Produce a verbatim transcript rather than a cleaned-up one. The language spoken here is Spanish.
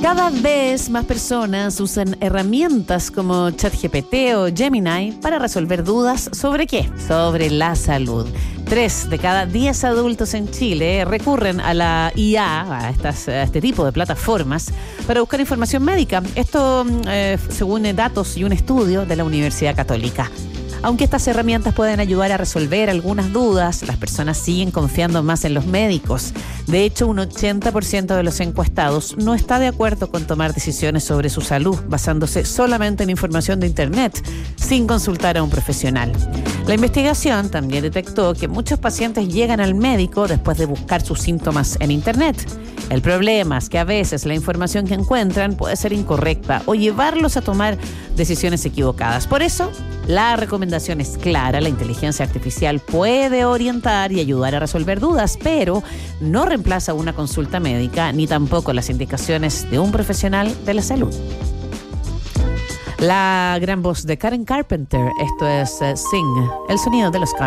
Cada vez más personas usan herramientas como ChatGPT o Gemini para resolver dudas ¿sobre qué? Sobre la salud. Tres de cada diez adultos en Chile recurren a la I A, a, estas, a este tipo de plataformas, para buscar información médica. Esto eh, según datos y un estudio de la Universidad Católica. Aunque estas herramientas pueden ayudar a resolver algunas dudas, las personas siguen confiando más en los médicos. De hecho, un ochenta por ciento de los encuestados no está de acuerdo con tomar decisiones sobre su salud, basándose solamente en información de Internet, sin consultar a un profesional. La investigación también detectó que muchos pacientes llegan al médico después de buscar sus síntomas en Internet. El problema es que a veces la información que encuentran puede ser incorrecta o llevarlos a tomar decisiones equivocadas. Por eso, la recomendación es clara: la inteligencia artificial puede orientar y ayudar a resolver dudas, pero no reemplaza una consulta médica ni tampoco las indicaciones de un profesional de la salud. La gran voz de Karen Carpenter, esto es uh, Sing, el sonido de los